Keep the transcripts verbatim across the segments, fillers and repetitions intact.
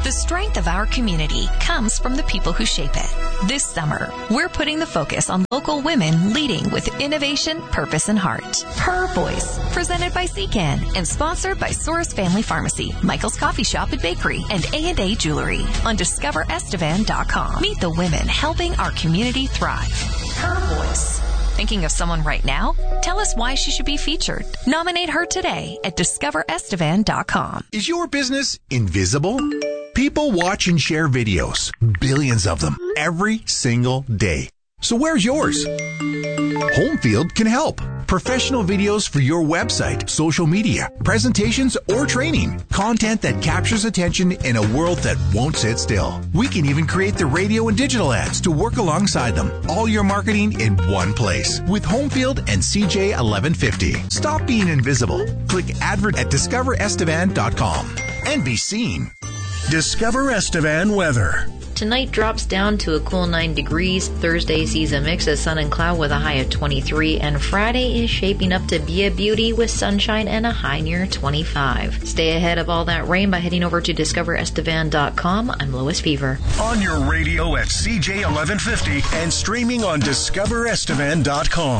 The strength of our community comes from the people who shape it. This summer, we're putting the focus on local women leading with innovation, purpose, and heart. Her Voice, presented by C C A N and sponsored by Soros Family Pharmacy, Michael's Coffee Shop and Bakery, and A and A Jewelry on discover estevan dot com. Meet the women helping our community thrive. Her Voice. Thinking of someone right now? Tell us why she should be featured. Nominate her today at discover estevan dot com. Is your business invisible? People watch and share videos, billions of them, every single day. So where's yours? Homefield can help. Professional videos for your website, social media, presentations, or training. Content that captures attention in a world that won't sit still. We can even create the radio and digital ads to work alongside them. All your marketing in one place with Homefield and C J eleven fifty. Stop being invisible. Click advert at discover estevan dot com and be seen. Discover Estevan weather. Tonight drops down to a cool nine degrees. Thursday sees a mix of sun and cloud with a high of twenty-three. And Friday is shaping up to be a beauty with sunshine and a high near twenty-five. Stay ahead of all that rain by heading over to discover estevan dot com. I'm Lois Fever. On your radio at C J eleven fifty and streaming on discover estevan dot com.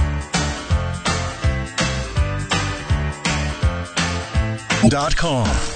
Dot com.